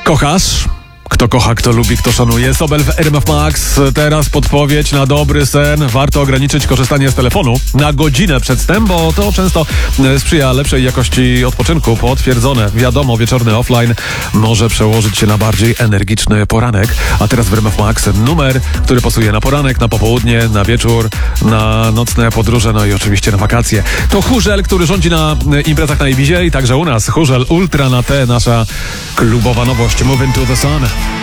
Kochasz? Kto kocha, kto lubi, kto szanuje. Sobel w RMF Max. Teraz podpowiedź na dobry sen. Warto ograniczyć korzystanie z telefonu na godzinę przed snem, bo to często sprzyja lepszej jakości odpoczynku. Potwierdzone. Wiadomo, wieczorny offline może przełożyć się na bardziej energiczny poranek. A teraz w RMF Max numer, który pasuje na poranek, na popołudnie, na wieczór, na nocne podróże, no i oczywiście na wakacje. To Chórzel, który rządzi na imprezach na Ibizie i także u nas. Chórzel Ultra na T, nasza klubowa nowość. Move into the sun.